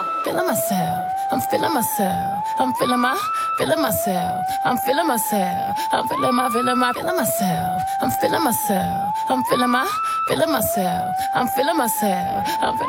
feeling myself. I'm feeling myself. I'm feeling myself. I'm feeling myself. I'm feeling myself. I'm feeling myself. I'm feeling myself. I'm feeling myself. I'm feeling myself.